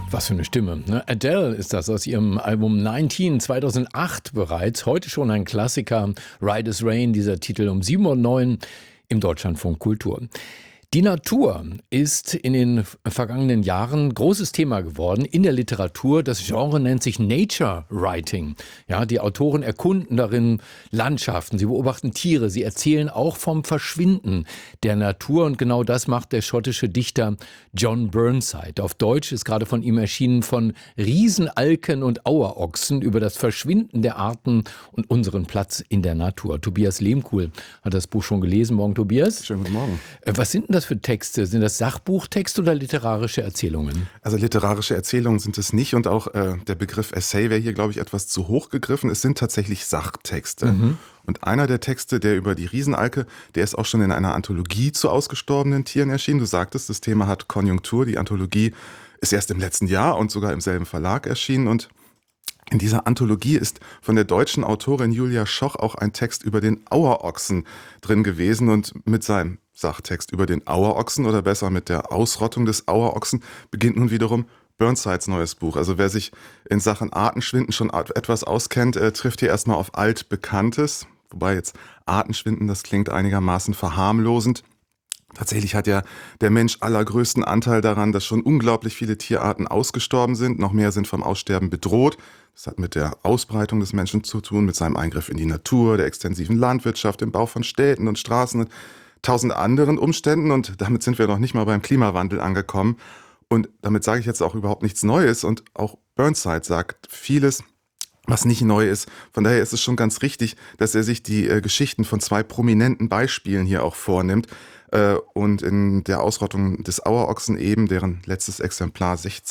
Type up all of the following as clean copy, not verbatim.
Was für eine Stimme, ne? Adele ist das aus ihrem Album 19, 2008 bereits. Heute schon ein Klassiker. Ride is Rain, dieser Titel um 7:09 Uhr im Deutschlandfunk Kultur. Die Natur ist in den vergangenen Jahren großes Thema geworden in der Literatur. Das Genre nennt sich Nature Writing. Ja, die Autoren erkunden darin Landschaften, sie beobachten Tiere, sie erzählen auch vom Verschwinden der Natur. Und genau das macht der schottische Dichter John Burnside. Auf Deutsch ist gerade von ihm erschienen von Riesenalken und Auerochsen über das Verschwinden der Arten und unseren Platz in der Natur. Tobias Lehmkuhl hat das Buch schon gelesen. Morgen, Tobias. Schönen guten Morgen. Was sind denn das für Texte? Sind das Sachbuchtexte oder literarische Erzählungen? Also literarische Erzählungen sind es nicht und auch der Begriff Essay wäre hier, glaube ich, etwas zu hoch gegriffen. Es sind tatsächlich Sachtexte. Und einer der Texte, der über die Riesenalke, der ist auch schon in einer Anthologie zu ausgestorbenen Tieren erschienen. Du sagtest, das Thema hat Konjunktur. Die Anthologie ist erst im letzten Jahr und sogar im selben Verlag erschienen. Und in dieser Anthologie ist von der deutschen Autorin Julia Schoch auch ein Text über den Auerochsen drin gewesen. Und mit seinem Sachtext über den Auerochsen oder besser mit der Ausrottung des Auerochsen beginnt nun wiederum Burnsides neues Buch. Also wer sich in Sachen Artenschwinden schon etwas auskennt, trifft hier erstmal auf Altbekanntes. Wobei jetzt Artenschwinden, das klingt einigermaßen verharmlosend. Tatsächlich hat ja der Mensch allergrößten Anteil daran, dass schon unglaublich viele Tierarten ausgestorben sind. Noch mehr sind vom Aussterben bedroht. Das hat mit der Ausbreitung des Menschen zu tun, mit seinem Eingriff in die Natur, der extensiven Landwirtschaft, dem Bau von Städten und Straßen und tausend anderen Umständen. Und damit sind wir noch nicht mal beim Klimawandel angekommen. Und damit sage ich jetzt auch überhaupt nichts Neues. Und auch Burnside sagt vieles, was nicht neu ist. Von daher ist es schon ganz richtig, dass er sich die Geschichten von zwei prominenten Beispielen hier auch vornimmt. Und in der Ausrottung des Auerochsen eben, deren letztes Exemplar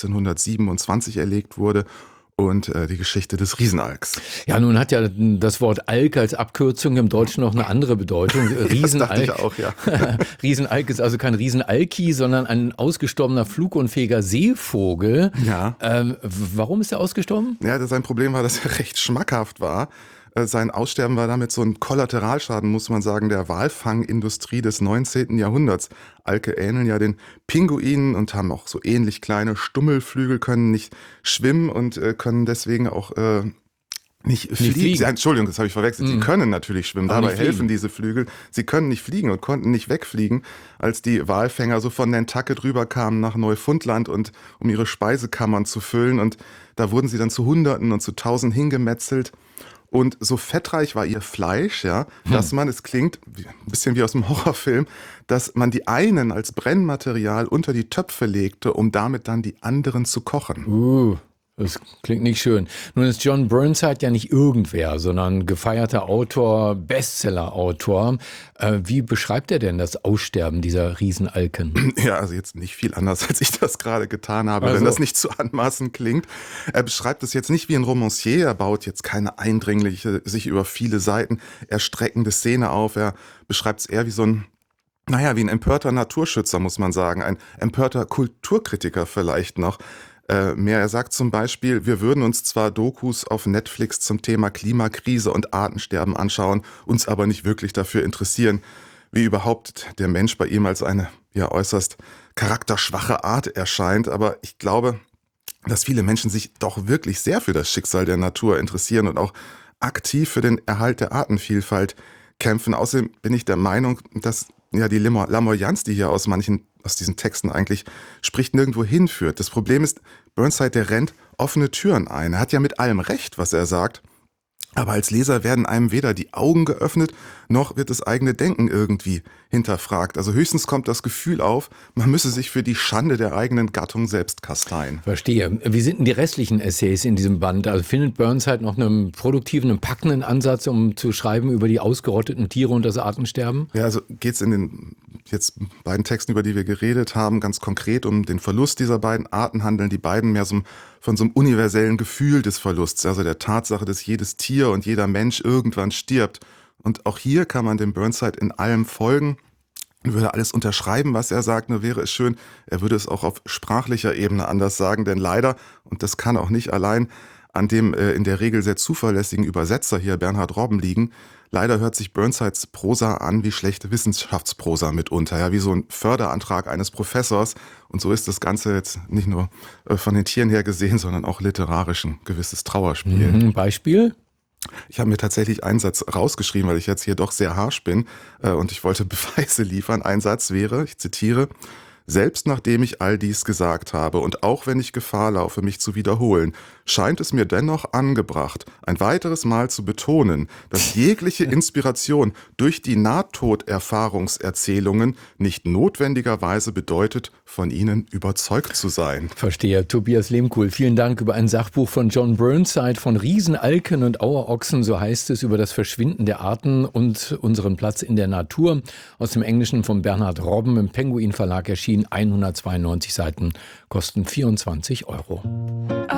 1627 erlegt wurde, und die Geschichte des Riesenalks. Ja, nun hat ja das Wort Alk als Abkürzung im Deutschen noch eine andere Bedeutung. Das dachte ich auch, ja. Riesenalk ist also kein Riesenalki, sondern ein ausgestorbener flugunfähiger Seevogel. Ja. Warum ist er ausgestorben? Ja, sein Problem war, dass er recht schmackhaft war. Sein Aussterben war damit so ein Kollateralschaden, muss man sagen, der Walfangindustrie des 19. Jahrhunderts. Alke ähneln ja den Pinguinen und haben auch so ähnlich kleine Stummelflügel, können nicht schwimmen und können deswegen auch nicht fliegen. Entschuldigung, das habe ich verwechselt. Sie können natürlich schwimmen, dabei helfen diese Flügel. Sie können nicht fliegen und konnten nicht wegfliegen, als die Walfänger so von Nantucket rüberkamen nach Neufundland und um ihre Speisekammern zu füllen. Und da wurden sie dann zu Hunderten und zu Tausend hingemetzelt. Und so fettreich war ihr Fleisch, ja, dass man, es klingt ein bisschen wie aus einem Horrorfilm, dass man die einen als Brennmaterial unter die Töpfe legte, um damit dann die anderen zu kochen. Das klingt nicht schön. Nun ist John Burnside ja nicht irgendwer, sondern gefeierter Autor, Bestseller-Autor. Wie beschreibt er denn das Aussterben dieser Riesenalken? Ja, also jetzt nicht viel anders, als ich das gerade getan habe, wenn das nicht zu anmaßend klingt. Er beschreibt es jetzt nicht wie ein Romancier, er baut jetzt keine eindringliche, sich über viele Seiten erstreckende Szene auf. Er beschreibt es eher wie so wie ein empörter Naturschützer, muss man sagen, ein empörter Kulturkritiker vielleicht noch. Er sagt zum Beispiel, wir würden uns zwar Dokus auf Netflix zum Thema Klimakrise und Artensterben anschauen, uns aber nicht wirklich dafür interessieren, wie überhaupt der Mensch bei ihm als eine äußerst charakterschwache Art erscheint. Aber ich glaube, dass viele Menschen sich doch wirklich sehr für das Schicksal der Natur interessieren und auch aktiv für den Erhalt der Artenvielfalt kämpfen. Außerdem bin ich der Meinung, dass die Lamoyanz, die hier aus diesen Texten eigentlich spricht, nirgendwo hinführt. Das Problem ist, Burnside, der rennt offene Türen ein. Er hat ja mit allem recht, was er sagt. Aber als Leser werden einem weder die Augen geöffnet, noch wird das eigene Denken irgendwie hinterfragt. Also höchstens kommt das Gefühl auf, man müsse sich für die Schande der eigenen Gattung selbst kasteien. Verstehe. Wie sind denn die restlichen Essays in diesem Band? Also findet Burnside noch einen produktiven, einen packenden Ansatz, um zu schreiben über die ausgerotteten Tiere und das Artensterben? Ja, also geht's in den jetzt beiden Texten, über die wir geredet haben, ganz konkret um den Verlust dieser beiden Arten, handeln die beiden mehr von so einem universellen Gefühl des Verlusts, also der Tatsache, dass jedes Tier und jeder Mensch irgendwann stirbt. Und auch hier kann man dem Burnside in allem folgen und würde alles unterschreiben, was er sagt. Nur wäre es schön, er würde es auch auf sprachlicher Ebene anders sagen, denn leider, und das kann auch nicht allein an dem in der Regel sehr zuverlässigen Übersetzer hier, Bernhard Robben, liegen, Leider hört sich Burnsides Prosa an wie schlechte Wissenschaftsprosa mitunter, ja, wie so ein Förderantrag eines Professors. Und so ist das Ganze jetzt nicht nur von den Tieren her gesehen, sondern auch literarisch ein gewisses Trauerspiel. Beispiel? Ich habe mir tatsächlich einen Satz rausgeschrieben, weil ich jetzt hier doch sehr harsch bin und ich wollte Beweise liefern. Ein Satz wäre, ich zitiere: Selbst nachdem ich all dies gesagt habe und auch wenn ich Gefahr laufe, mich zu wiederholen, scheint es mir dennoch angebracht, ein weiteres Mal zu betonen, dass jegliche Inspiration durch die Nahtoderfahrungserzählungen nicht notwendigerweise bedeutet, von ihnen überzeugt zu sein. Verstehe. Tobias Lehmkuhl, vielen Dank über ein Sachbuch von John Burnside von Riesenalken und Auerochsen, so heißt es, über das Verschwinden der Arten und unseren Platz in der Natur. Aus dem Englischen von Bernhard Robben im Penguin Verlag erschienen, 192 Seiten, kosten 24 €.